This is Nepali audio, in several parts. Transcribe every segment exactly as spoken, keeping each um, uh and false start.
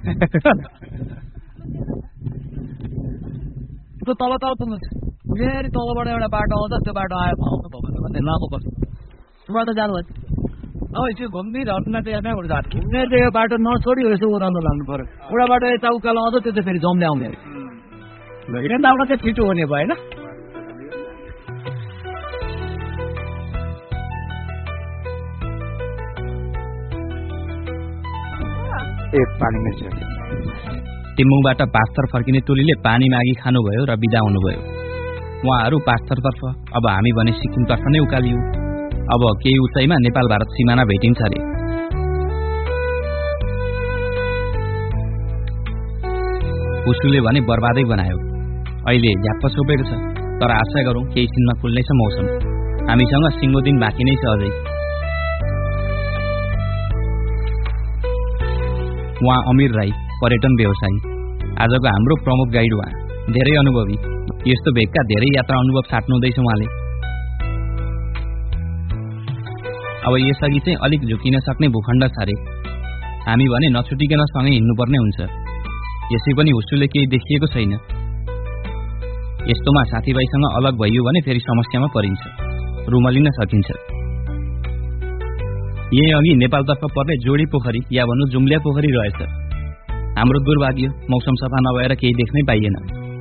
त्यो तल तल पुग्नु फेरि तलबाट एउटा बाटो आउँछ त्यो बाटो आयो आउनु भन्दै लामो पर्छ त्यो बाटो जानुभयो अब त्यो घुम्ने घटना चाहिँ यहाँबाट जात घुम्ने चाहिँ यो बाटो नछोडी यसो ओह्रालो लाग्नु पर्यो एउटा बाटो यता उकालो आउँछ त्यो चाहिँ फेरि जम्दै आउने हिँड्दाबाट चाहिँ छिटो हुने भयो होइन ए पानी टिम्बुङबाट पाँचथर फर्किने टोलीले पानी मागी खानुभयो र बिदा हुनुभयो। उहाँहरू पाँचथरतर्फ, अब हामी भने सिक्किमतर्फ नै उकालियौँ। अब केही उचाइमा नेपाल भारत सिमाना भेटिन्छ अरे। उसुले भने बर्बादै बनायो। अहिले झ्याप्प छोपेको छ, तर आशा गरौँ केही दिनमा खुल्नेछ मौसम। हामीसँग सिङ्गो दिन बाँकी नै छ अझै। उहाँ अमीर राई, पर्यटन व्यवसायी, आजको हाम्रो प्रमुख गाइड उहाँ। धेरै अनुभवी, यस्तो भेगका धेरै यात्रा अनुभव साट्नुहुँदैछ उहाँले। अब यसअघि चाहिँ अलिक झुकिन सक्ने भूखण्ड छ अरे। हामी भने नछुटिकन सँगै हिँड्नुपर्ने हुन्छ। यसै पनि हुसुले केही देखिएको छैन। यस्तोमा साथीभाइसँग अलग भइयो भने फेरि समस्यामा परिन्छ, रुमलिन सकिन्छ। यही अघि नेपालतर्फ पर्ने जोडी पोखरी या भनौँ जुम्लिया पोखरी रहेछ। हाम्रो दुर्भाग्य मौसम सफा नभएर केही देख्नै पाइएन।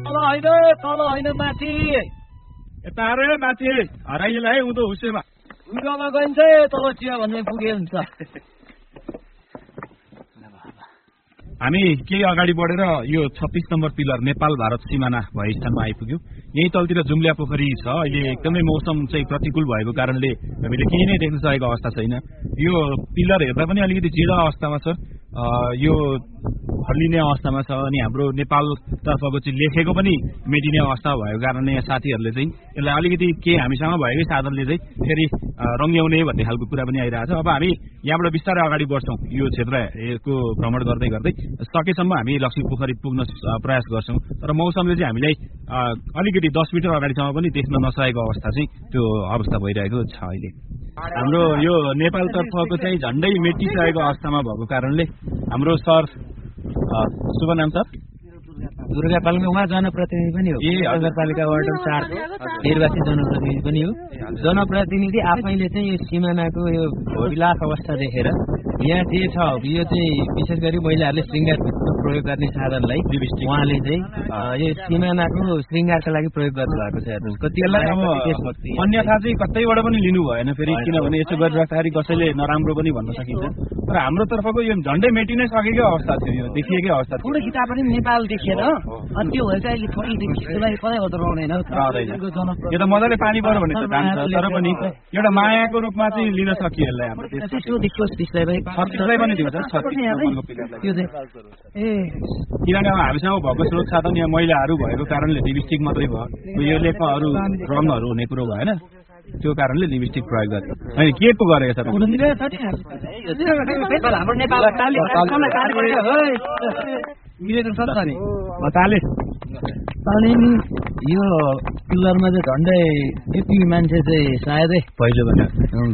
हामी केही अगाडि बढेर यो छत्तीस नम्बर पिलर नेपाल भारत सिमाना भए स्थानमा आइपुग्यौँ। यही तलतिर जुम्लिया पोखरी छ। अहिले एकदमै मौसम चाहिँ प्रतिकूल भएको कारणले हामीले केही नै देख्न सकेको अवस्था छैन। यो पिलर हेर्दा पनि अलिकति जीर्ण अवस्थामा छ, यो हल्लिने अवस्थामा छ। अनि हाम्रो नेपालतर्फको चाहिँ लेखेको पनि मेटिने अवस्था भएको कारणले यहाँ साथीहरूले चाहिँ यसलाई अलिकति के हामीसँग भएकै साधनले चाहिँ फेरि रङ्ग्याउने भन्ने खालको कुरा पनि आइरहेछ। अब हामी यहाँबाट बिस्तारै अगाडि बढ्छौँ। यो क्षेत्रको भ्रमण गर्दै गर्दै सकेसम्म हामी लक्ष्मी पोखरी पुग्न प्रयास गर्छौँ। तर मौसमले चाहिँ हामीलाई अलिकति दस मिटर अगाडिसम्म पनि देख्न नसकेको अवस्था चाहिँ त्यो अवस्था भइरहेको छ अहिले। हाम्रो यो नेपालतर्फको चाहिँ झन्डै मेटिसकेको अवस्थामा भएको कारणले हाम्रो सर, शुभ नाम सर? दुर्गा पालिका, उहाँ जनप्रतिनिधि पनि हो। ए नगरपालिका वार्ड चार निर्वाचित जनप्रतिनिधि पनि हो। जनप्रतिनिधि आफैले चाहिँ यो सिमानाको यो विलास अवस्था देखेर यहाँ जे छ यो चाहिँ विशेष गरी महिलाहरूले श्रृङ्गार प्रयोग गर्ने साधनलाई उहाँले चाहिँ यो सिमानाको श्रृङ्गारका लागि प्रयोग गर्नु भएको छ। हेर्नुहोस् कतिलाई अब अन्यथा चाहिँ कतैबाट पनि लिनु भएन फेरि, किनभने यसो गरिराख्दाखेरि कसैले नराम्रो पनि भन्न सकिन्छ। तर हाम्रो तर्फको यो झन्डै मेटिनै सकेकै अवस्था थियो, यो देखिएकै अवस्था थियो। थोरै किताब पनि नेपाल देखेर त्यो भएर चाहिँ थोरै त्यसलाई कतै अत्रुँदैन। यो त मजाले पानी पर्यो भने त जान्छ, तर पनि एउटा मायाको रूपमा चाहिँ लिन सकियो यसलाई। हाम्रो त्यसो देखियोस् त्यसलाई छत्तीसलाई पनि दिन्छ किनभने अब हामीसँग भएको स्रोत साधन यहाँ महिलाहरू भएको कारणले लिपस्टिक मात्रै भयो। यो लेखमा अरू रङहरू हुने कुरो भएन, त्यो कारणले लिपस्टिक प्रयोग गर्छ। अनि के पो गरेको छ यो पिलरमा चाहिँ झन्डै यति मान्छे चाहिँ सायदै पहिलो भनेर